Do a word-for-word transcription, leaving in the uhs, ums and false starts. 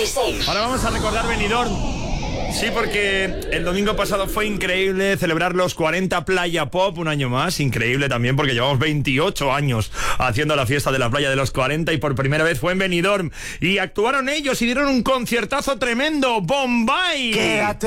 veintiséis. Ahora vamos a recordar Benidorm. Sí, porque el domingo pasado fue increíble celebrar los cuarenta Playa Pop, un año más. Increíble también porque llevamos veintiocho años haciendo la fiesta de la playa de los cuarenta y por primera vez fue en Benidorm. Y actuaron ellos y dieron un conciertazo tremendo. ¡Bombay!